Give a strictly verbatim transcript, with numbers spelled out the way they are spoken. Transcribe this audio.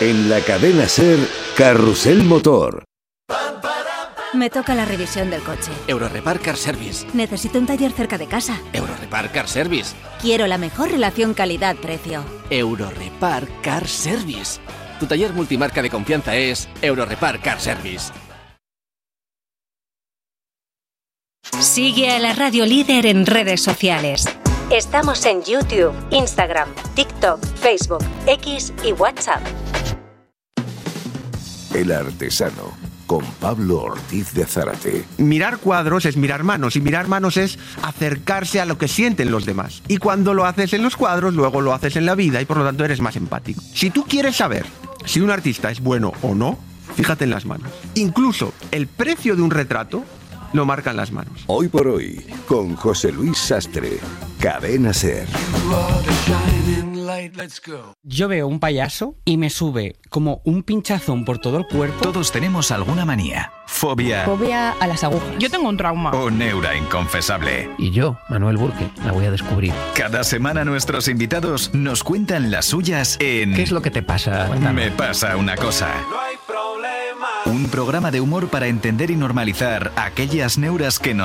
En la cadena SER, Carrusel Motor. Me toca la revisión del coche. Eurorepar Car Service. Necesito un taller cerca de casa. Eurorepar Car Service. Quiero la mejor relación calidad-precio. Eurorepar Car Service. Tu taller multimarca de confianza es Eurorepar Car Service. Sigue a la Radio Líder en redes sociales. Estamos en YouTube, Instagram, TikTok, Facebook, X y WhatsApp. El Artesano, con Pablo Ortiz de Zárate. Mirar cuadros es mirar manos, y mirar manos es acercarse a lo que sienten los demás. Y cuando lo haces en los cuadros, luego lo haces en la vida, y por lo tanto eres más empático. Si tú quieres saber si un artista es bueno o no, fíjate en las manos. Incluso el precio de un retrato lo marcan las manos. Hoy por hoy, con José Luis Sastre, Cadena SER. Yo veo un payaso y me sube como un pinchazón por todo el cuerpo. Todos tenemos alguna manía, fobia, fobia a las agujas. Yo tengo un trauma. O neura inconfesable. Y yo, Manuel Burke, la voy a descubrir. Cada semana nuestros invitados nos cuentan las suyas en... ¿Qué es lo que te pasa? Cuéntame. Me pasa una cosa. No hay problema. Un programa de humor para entender y normalizar aquellas neuras que nos